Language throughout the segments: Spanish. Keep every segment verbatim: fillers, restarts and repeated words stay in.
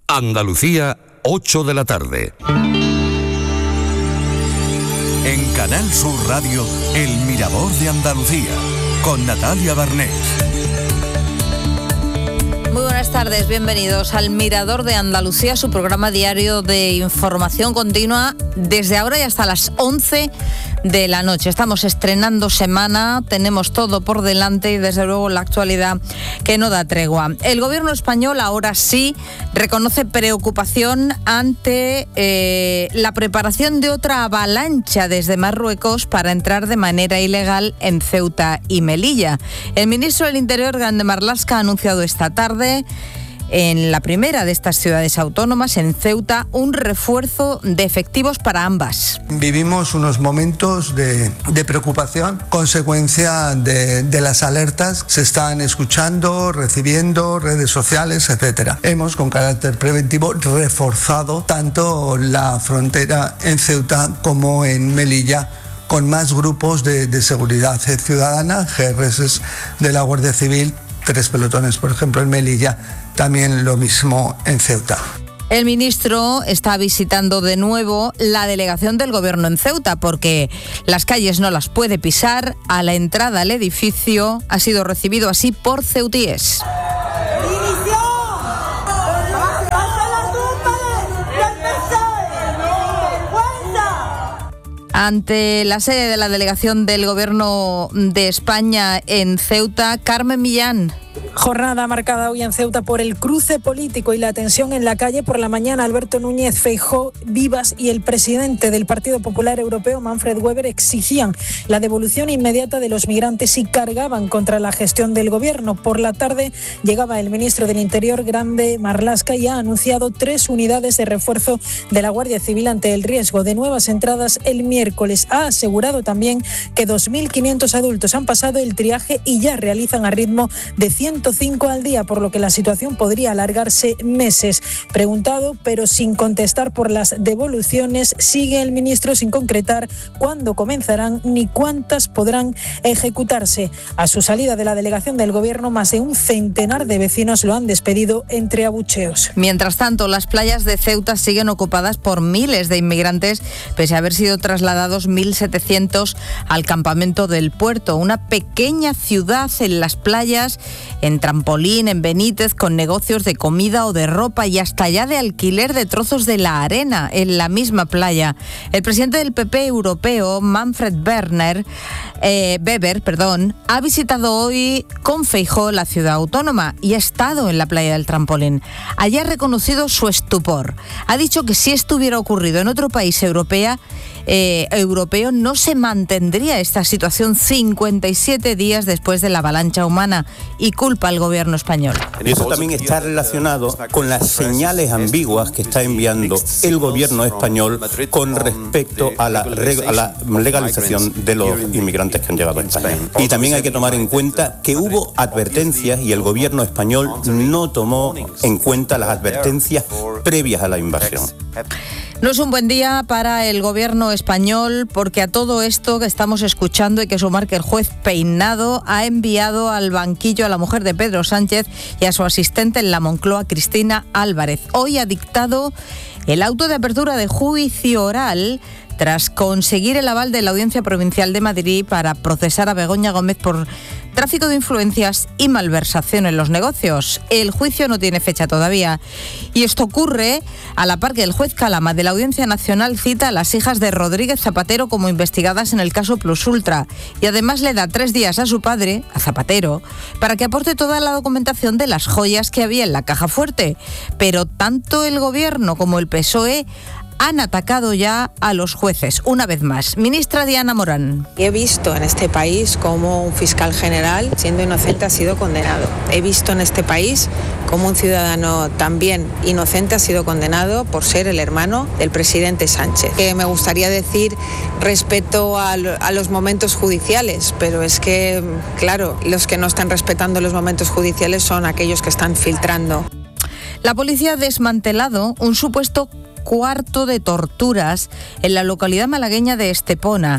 Andalucía, ocho de la tarde. En Canal Sur Radio, El Mirador de Andalucía, con Natalia Barnés. Muy buenas tardes, bienvenidos al Mirador de Andalucía, su programa diario de información continua desde ahora y hasta las once de la noche. Estamos estrenando semana, tenemos todo por delante y desde luego la actualidad que no da tregua. El gobierno español ahora sí reconoce preocupación ante eh, la preparación de otra avalancha desde Marruecos para entrar de manera ilegal en Ceuta y Melilla. El ministro del Interior, Grande Marlaska, ha anunciado esta tarde en la primera de estas ciudades autónomas, en Ceuta, un refuerzo de efectivos para ambas. Vivimos unos momentos de, de preocupación, consecuencia de, de las alertas. Se están escuchando, recibiendo, redes sociales, etcétera. Hemos, con carácter preventivo, reforzado tanto la frontera en Ceuta como en Melilla, con más grupos de, de seguridad ciudadana, G R S de la Guardia Civil, tres pelotones, por ejemplo, en Melilla, también lo mismo en Ceuta. El ministro está visitando de nuevo la delegación del gobierno en Ceuta porque las calles no las puede pisar. A la entrada al edificio ha sido recibido así por ceutíes. Ante la sede de la delegación del Gobierno de España en Ceuta, Carmen Millán. Jornada marcada hoy en Ceuta por el cruce político y la tensión en la calle. Por la mañana, Alberto Núñez Feijóo, Vivas y el presidente del Partido Popular Europeo, Manfred Weber, exigían la devolución inmediata de los migrantes y cargaban contra la gestión del gobierno. Por la tarde llegaba el ministro del Interior, Grande Marlaska, y ha anunciado tres unidades de refuerzo de la Guardia Civil ante el riesgo de nuevas entradas el miércoles. Ha asegurado también que dos mil quinientos adultos han pasado el triaje y ya realizan a ritmo de ciento cinco al día, por lo que la situación podría alargarse meses. Preguntado, pero sin contestar por las devoluciones, sigue el ministro sin concretar cuándo comenzarán ni cuántas podrán ejecutarse. A su salida de la delegación del gobierno, más de un centenar de vecinos lo han despedido entre abucheos. Mientras tanto, las playas de Ceuta siguen ocupadas por miles de inmigrantes, pese a haber sido trasladados mil setecientos al campamento del puerto, una pequeña ciudad en las playas, en Trampolín, en Benítez, con negocios de comida o de ropa y hasta ya de alquiler de trozos de la arena en la misma playa. El presidente del P P europeo, Manfred Werner, eh, Weber, perdón, ha visitado hoy con Feijóo la ciudad autónoma y ha estado en la playa del Trampolín. Allí ha reconocido su estupor. Ha dicho que si esto hubiera ocurrido en otro país europea, eh, europeo, no se mantendría esta situación cincuenta y siete días después de la avalancha humana, y culpa al gobierno español. Y eso también está relacionado con las señales ambiguas que está enviando el gobierno español con respecto a la, reg- a la legalización de los inmigrantes que han llegado a España. Y también hay que tomar en cuenta que hubo advertencias y el gobierno español no tomó en cuenta las advertencias previas a la invasión. No es un buen día para el gobierno español porque a todo esto que estamos escuchando hay que sumar que el juez Peinado ha enviado al banquillo a la mujer de Pedro Sánchez y a su asistente en la Moncloa, Cristina Álvarez. Hoy ha dictado el auto de apertura de juicio oral tras conseguir el aval de la Audiencia Provincial de Madrid para procesar a Begoña Gómez por tráfico de influencias y malversación en los negocios. El juicio no tiene fecha todavía y esto ocurre a la par que el juez Calama de la Audiencia Nacional cita a las hijas de Rodríguez Zapatero como investigadas en el caso Plus Ultra y además le da tres días a su padre, a Zapatero, para que aporte toda la documentación de las joyas que había en la caja fuerte. Pero tanto el gobierno como el P S O E han atacado ya a los jueces. Una vez más, ministra Diana Morán. He visto en este país cómo un fiscal general, siendo inocente, ha sido condenado. He visto en este país cómo un ciudadano también inocente ha sido condenado por ser el hermano del presidente Sánchez. Que me gustaría decir respeto a, a los momentos judiciales, pero es que, claro, los que no están respetando los momentos judiciales son aquellos que están filtrando. La policía ha desmantelado un supuesto cuarto de torturas en la localidad malagueña de Estepona.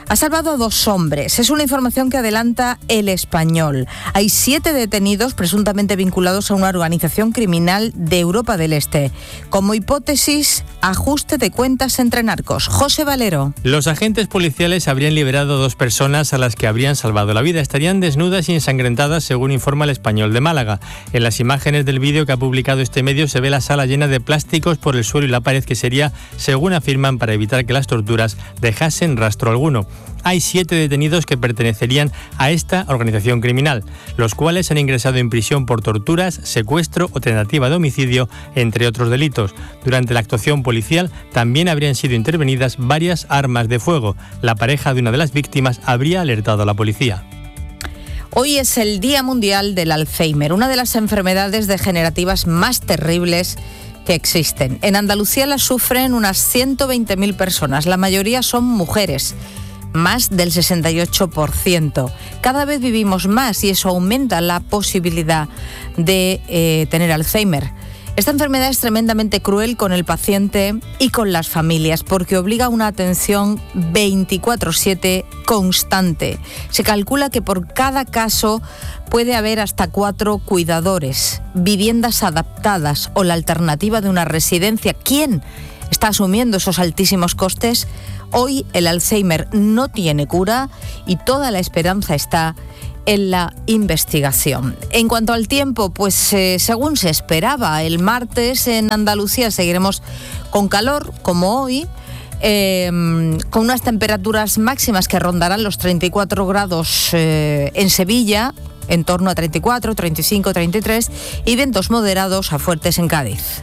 Ha salvado a dos hombres. Es una información que adelanta El Español. Hay siete detenidos presuntamente vinculados a una organización criminal de Europa del Este. Como hipótesis, ajuste de cuentas entre narcos. José Valero. Los agentes policiales habrían liberado a dos personas a las que habrían salvado la vida. Estarían desnudas y ensangrentadas, según informa El Español de Málaga. En las imágenes del vídeo que ha publicado este medio se ve la sala llena de plásticos por el suelo y la pared, que sería, según afirman, para evitar que las torturas dejasen rastro alguno. Hay siete detenidos que pertenecerían a esta organización criminal, los cuales han ingresado en prisión por torturas, secuestro o tentativa de homicidio, entre otros delitos. Durante la actuación policial también habrían sido intervenidas varias armas de fuego. La pareja de una de las víctimas habría alertado a la policía. Hoy es el Día Mundial del Alzheimer, una de las enfermedades degenerativas más terribles que existen. En Andalucía la sufren unas ciento veinte mil personas, la mayoría son mujeres. Más del sesenta y ocho por ciento. Cada vez vivimos más y eso aumenta la posibilidad de eh, tener Alzheimer. Esta enfermedad es tremendamente cruel con el paciente y con las familias porque obliga a una atención veinticuatro siete constante. Se calcula que por cada caso puede haber hasta cuatro cuidadores, viviendas adaptadas o la alternativa de una residencia. ¿Quién está asumiendo esos altísimos costes? Hoy el Alzheimer no tiene cura y toda la esperanza está en la investigación. En cuanto al tiempo, pues eh, según se esperaba, el martes en Andalucía seguiremos con calor, como hoy, eh, con unas temperaturas máximas que rondarán los treinta y cuatro grados eh, en Sevilla, en torno a treinta y cuatro, treinta y cinco, treinta y tres, y vientos moderados a fuertes en Cádiz.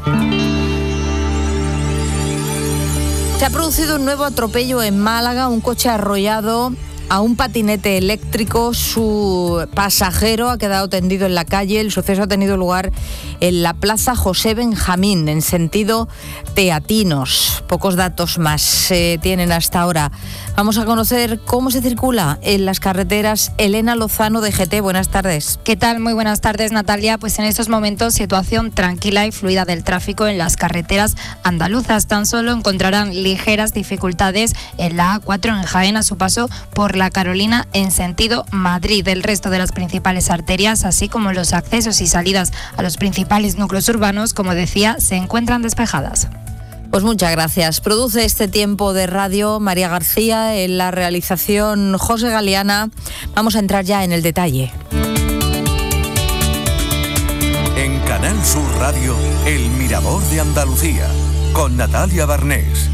Se ha producido un nuevo atropello en Málaga, un coche ha arrollado a un patinete eléctrico, su pasajero ha quedado tendido en la calle. El suceso ha tenido lugar en la Plaza José Benjamín, en sentido Teatinos. Pocos datos más se tienen hasta ahora. Vamos a conocer cómo se circula en las carreteras. Elena Lozano, de G T, buenas tardes. ¿Qué tal? Muy buenas tardes, Natalia. Pues en estos momentos, situación tranquila y fluida del tráfico en las carreteras andaluzas. Tan solo encontrarán ligeras dificultades en la A cuatro en Jaén a su paso por la Carolina en sentido Madrid. El resto de las principales arterias, así como los accesos y salidas a los principales núcleos urbanos, como decía, se encuentran despejadas. Pues muchas gracias. Produce este tiempo de radio María García, en la realización José Galeana. Vamos a entrar ya en el detalle. En Canal Sur Radio, El Mirador de Andalucía, con Natalia Barnés.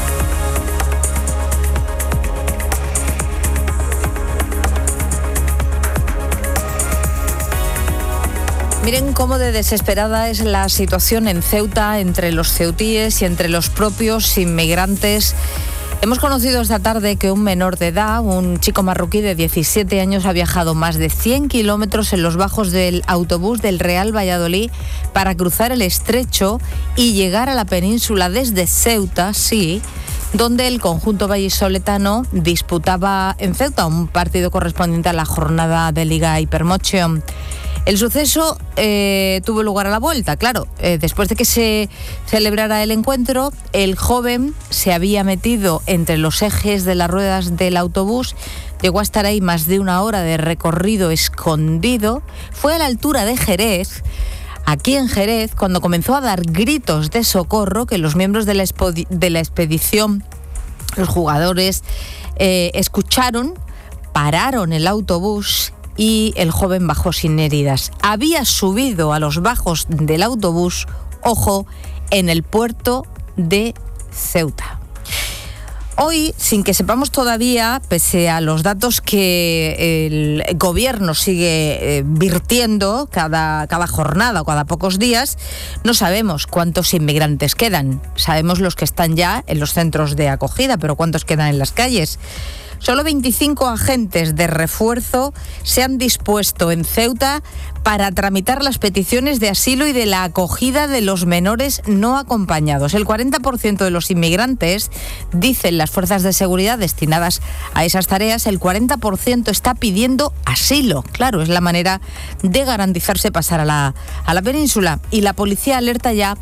Miren cómo de desesperada es la situación en Ceuta, entre los ceutíes y entre los propios inmigrantes. Hemos conocido esta tarde que un menor de edad, un chico marroquí de diecisiete años, ha viajado más de cien kilómetros en los bajos del autobús del Real Valladolid para cruzar el estrecho y llegar a la península desde Ceuta, sí, donde el conjunto vallisoletano disputaba en Ceuta un partido correspondiente a la jornada de Liga Hypermotion. El suceso eh, tuvo lugar a la vuelta, claro. Eh, después de que se celebrara el encuentro, el joven se había metido entre los ejes de las ruedas del autobús, llegó a estar ahí más de una hora de recorrido escondido, fue a la altura de Jerez, aquí en Jerez, cuando comenzó a dar gritos de socorro que los miembros de la, expo- de la expedición, los jugadores, eh, escucharon, pararon el autobús y el joven bajó sin heridas. Había subido a los bajos del autobús, ojo, en el puerto de Ceuta. Hoy, sin que sepamos todavía, pese a los datos que el gobierno sigue eh, virtiendo cada, cada jornada o cada pocos días, no sabemos cuántos inmigrantes quedan. Sabemos los que están ya en los centros de acogida, pero cuántos quedan en las calles. Solo veinticinco agentes de refuerzo se han dispuesto en Ceuta para tramitar las peticiones de asilo y de la acogida de los menores no acompañados. El cuarenta por ciento de los inmigrantes, dicen las fuerzas de seguridad destinadas a esas tareas, el cuarenta por ciento está pidiendo asilo. Claro, es la manera de garantizarse pasar a la, a la península. Y la policía alerta ya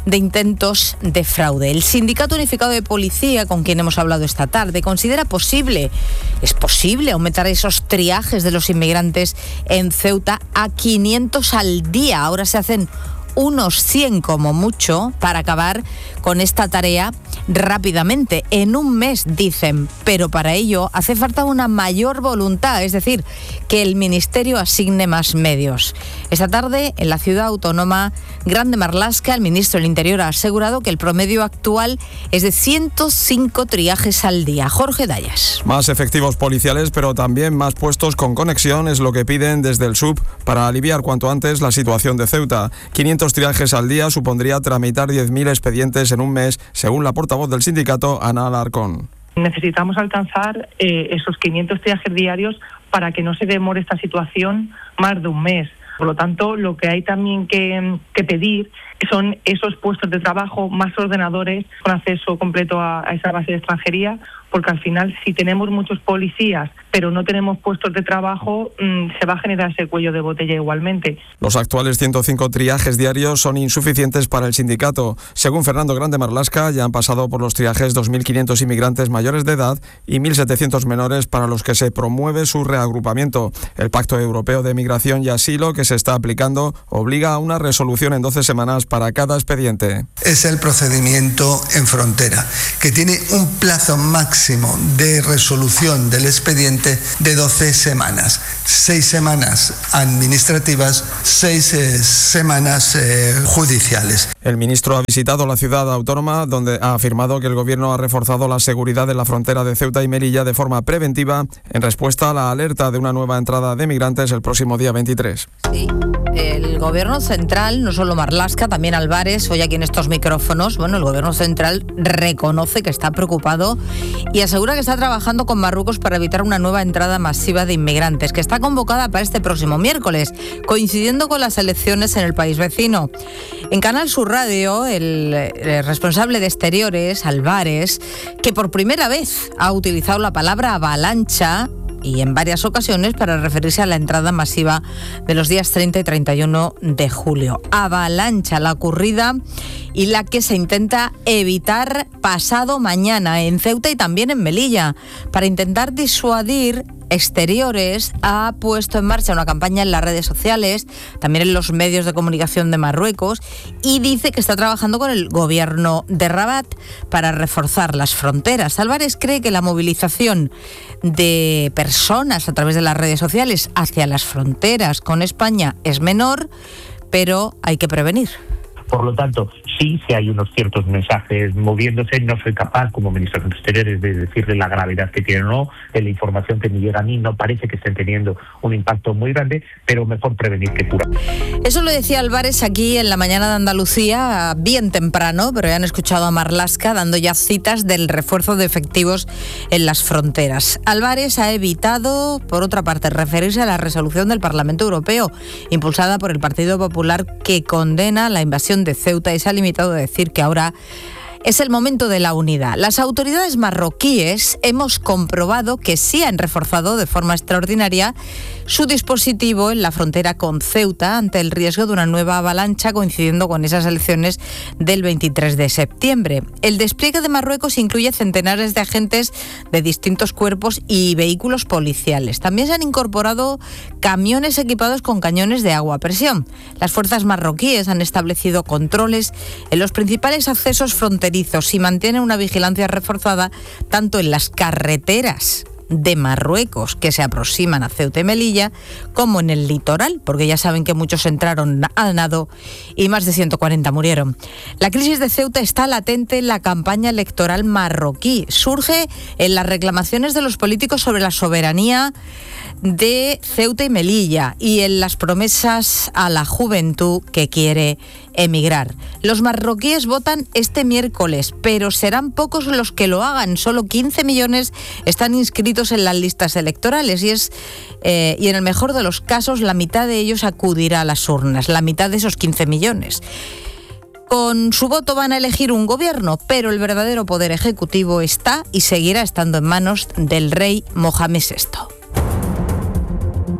de intentos de fraude. El Sindicato Unificado de Policía, con quien hemos hablado esta tarde, considera posible, es posible aumentar esos triajes de los inmigrantes en Ceuta a quinientos al día. Ahora se hacen unos cien como mucho para acabar con esta tarea rápidamente, en un mes, dicen, pero para ello hace falta una mayor voluntad, es decir, que el Ministerio asigne más medios. Esta tarde, en la ciudad autónoma Grande Marlaska, el ministro del Interior ha asegurado que el promedio actual es de ciento cinco triajes al día. Jorge Dayas. Más efectivos policiales, pero también más puestos con conexión es lo que piden desde el S U B para aliviar cuanto antes la situación de Ceuta. quinientos triajes al día supondría tramitar diez mil expedientes en un mes, según la portavoz del sindicato, Ana Alarcón. Necesitamos alcanzar eh, esos quinientos triajes diarios para que no se demore esta situación más de un mes. Por lo tanto, lo que hay también que, que pedir son esos puestos de trabajo, más ordenadores con acceso completo a, a esa base de extranjería, porque al final, si tenemos muchos policías, pero no tenemos puestos de trabajo, mmm, se va a generar ese cuello de botella igualmente. Los actuales ciento cinco triajes diarios son insuficientes para el sindicato. Según Fernando Grande Marlaska, ya han pasado por los triajes dos mil quinientos inmigrantes mayores de edad y mil setecientos menores para los que se promueve su reagrupamiento. El Pacto Europeo de Migración y Asilo, que se está aplicando, obliga a una resolución en doce semanas para cada expediente. Es el procedimiento en frontera, que tiene un plazo máximo de resolución del expediente de doce semanas. seis semanas administrativas, seis eh, semanas eh, judiciales. El ministro ha visitado la ciudad autónoma, donde ha afirmado que el gobierno ha reforzado la seguridad en la frontera de Ceuta y Melilla de forma preventiva en respuesta a la alerta de una nueva entrada de migrantes el próximo día veintitrés. Sí. El gobierno central, no solo Marlaska, también Álvarez, hoy aquí en estos micrófonos, bueno, el gobierno central reconoce que está preocupado y asegura que está trabajando con Marruecos para evitar una nueva entrada masiva de inmigrantes, que está convocada para este próximo miércoles, coincidiendo con las elecciones en el país vecino. En Canal Sur Radio, el, el responsable de Exteriores, Álvarez, que por primera vez ha utilizado la palabra avalancha, y en varias ocasiones para referirse a la entrada masiva de los días treinta y treinta y uno de julio. Avalancha la ocurrida y la que se intenta evitar pasado mañana en Ceuta y también en Melilla. Para intentar disuadir, Exteriores ha puesto en marcha una campaña en las redes sociales, también en los medios de comunicación de Marruecos, y dice que está trabajando con el gobierno de Rabat para reforzar las fronteras. Álvarez cree que la movilización de personas a través de las redes sociales hacia las fronteras con España es menor, pero hay que prevenir. Por lo tanto, sí, sí hay unos ciertos mensajes moviéndose. No soy capaz, como ministro de Exteriores, de decirle la gravedad que tienen o no. En la información que me llega a mí no parece que estén teniendo un impacto muy grande, pero mejor prevenir que curar. Eso lo decía Álvarez aquí en la mañana de Andalucía, bien temprano, pero ya han escuchado a Marlaska dando ya citas del refuerzo de efectivos en las fronteras. Álvarez ha evitado, por otra parte, referirse a la resolución del Parlamento Europeo, impulsada por el Partido Popular, que condena la invasión de Ceuta y se ha limitado a decir que ahora es el momento de la unidad. Las autoridades marroquíes hemos comprobado que sí han reforzado de forma extraordinaria su dispositivo en la frontera con Ceuta ante el riesgo de una nueva avalancha coincidiendo con esas elecciones del veintitrés de septiembre. El despliegue de Marruecos incluye centenares de agentes de distintos cuerpos y vehículos policiales. También se han incorporado camiones equipados con cañones de agua a presión. Las fuerzas marroquíes han establecido controles en los principales accesos fronterizos y mantienen una vigilancia reforzada tanto en las carreteras de Marruecos que se aproximan a Ceuta y Melilla como en el litoral, porque ya saben que muchos entraron al nado y más de ciento cuarenta murieron. La crisis de Ceuta está latente en la campaña electoral marroquí. Surge en las reclamaciones de los políticos sobre la soberanía de Ceuta y Melilla y en las promesas a la juventud que quiere emigrar. Los marroquíes votan este miércoles, pero serán pocos los que lo hagan. Solo quince millones están inscritos en las listas electorales y es eh, y en el mejor de los casos la mitad de ellos acudirá a las urnas, la mitad de esos quince millones. Con su voto van a elegir un gobierno, pero el verdadero poder ejecutivo está y seguirá estando en manos del rey Mohamed sexto.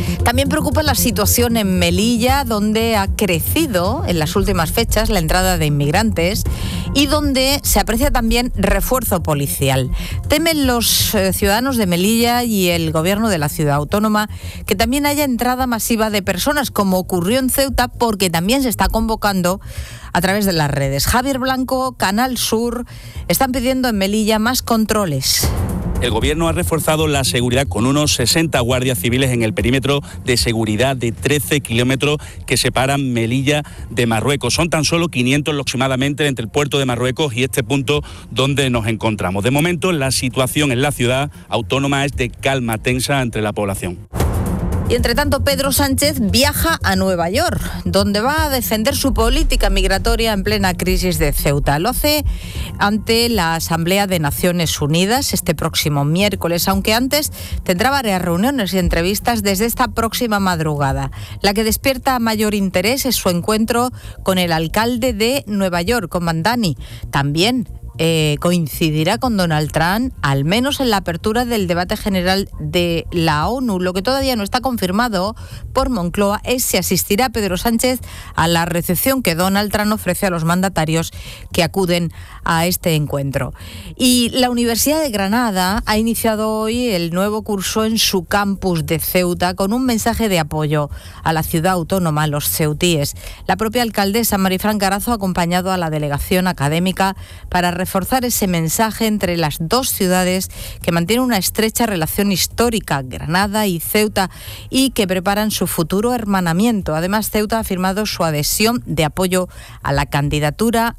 También preocupa la situación en Melilla, donde ha crecido en las últimas fechas la entrada de inmigrantes y donde se aprecia también refuerzo policial. Temen los eh, ciudadanos de Melilla y el gobierno de la ciudad autónoma que también haya entrada masiva de personas, como ocurrió en Ceuta, porque también se está convocando a través de las redes. Javier Blanco, Canal Sur, están pidiendo en Melilla más controles. El Gobierno ha reforzado la seguridad con unos sesenta guardias civiles en el perímetro de seguridad de trece kilómetros que separan Melilla de Marruecos. Son tan solo quinientos aproximadamente entre el puerto de Marruecos y este punto donde nos encontramos. De momento, la situación en la ciudad autónoma es de calma tensa entre la población. Y entre tanto, Pedro Sánchez viaja a Nueva York, donde va a defender su política migratoria en plena crisis de Ceuta. Lo hace ante la Asamblea de Naciones Unidas este próximo miércoles, aunque antes tendrá varias reuniones y entrevistas desde esta próxima madrugada. La que despierta mayor interés es su encuentro con el alcalde de Nueva York, con Mandani. También Eh, coincidirá con Donald Trump, al menos en la apertura del debate general de la ONU. Lo que todavía no está confirmado por Moncloa es si asistirá Pedro Sánchez a la recepción que Donald Trump ofrece a los mandatarios que acuden a este encuentro. Y la Universidad de Granada ha iniciado hoy el nuevo curso en su campus de Ceuta con un mensaje de apoyo a la ciudad autónoma, a los ceutíes. La propia alcaldesa Marifran Carazo ha acompañado a la delegación académica para reforzar ese mensaje entre las dos ciudades que mantienen una estrecha relación histórica, Granada y Ceuta, y que preparan su futuro hermanamiento. Además, Ceuta ha firmado su adhesión de apoyo a la candidatura